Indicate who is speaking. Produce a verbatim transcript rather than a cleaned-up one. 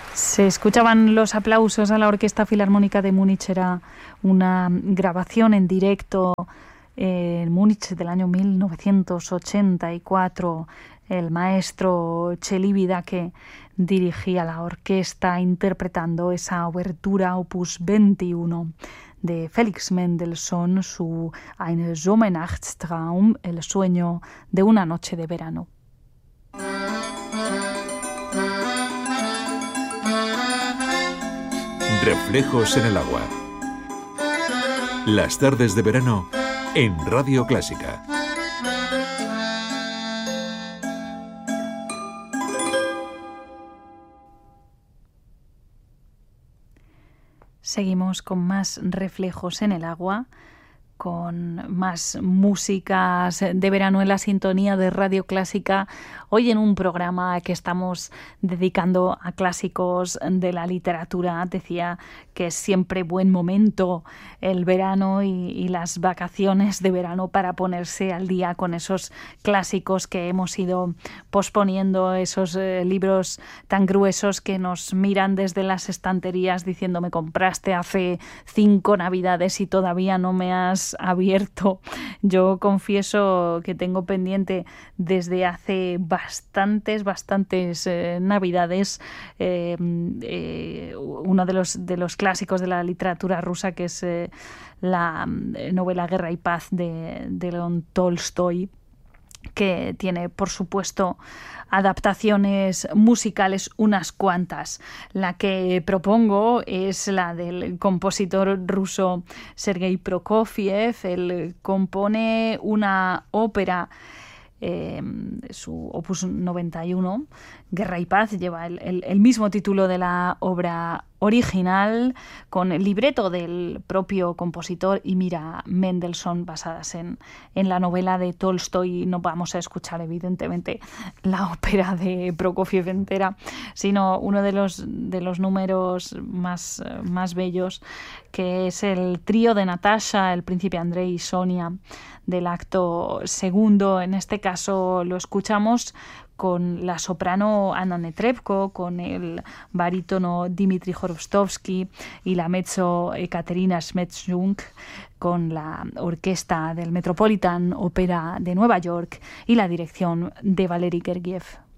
Speaker 1: Se escuchaban los aplausos a la Orquesta Filarmónica de Múnich. Era una grabación en directo en Múnich del año mil novecientos ochenta y cuatro. El maestro Chelíbida, que dirigía la orquesta interpretando esa obertura opus veintiuno de Felix Mendelssohn, su Ein Sommernachtstraum, el sueño de una noche de verano.
Speaker 2: Reflejos en el agua. Las tardes de verano en Radio Clásica.
Speaker 1: Seguimos con más reflejos en el agua, con más músicas de verano en la sintonía de Radio Clásica. Hoy en un programa que estamos dedicando a clásicos de la literatura. Decía que es siempre buen momento el verano y, y las vacaciones de verano para ponerse al día con esos clásicos que hemos ido posponiendo, esos eh, libros tan gruesos que nos miran desde las estanterías diciendo: me compraste hace cinco navidades y todavía no me has abierto. Yo confieso que tengo pendiente desde hace bastantes, bastantes eh, navidades eh, eh, uno de los, de los clásicos de la literatura rusa, que es eh, la novela Guerra y Paz de, de León Tolstoy, que tiene, por supuesto, adaptaciones musicales unas cuantas. La que propongo es la del compositor ruso Sergei Prokofiev. Él compone una ópera, eh, su opus noventa y uno, Guerra y Paz, lleva el, el, el mismo título de la obra original, con el libreto del propio compositor y Mira Mendelssohn, basadas en, en la novela de Tolstoy. No vamos a escuchar, evidentemente, la ópera de Prokofiev entera, sino uno de los, de los números más, más bellos, que es el trío de Natasha, el príncipe Andrei y Sonia, del acto segundo. En este caso lo escuchamos con la soprano Anna Netrebko, con el barítono Dmitry Khorovstovsky y la mezzo Ekaterina Schmecz-Jung, con la orquesta del Metropolitan Opera de Nueva York y la dirección de Valery Gergiev.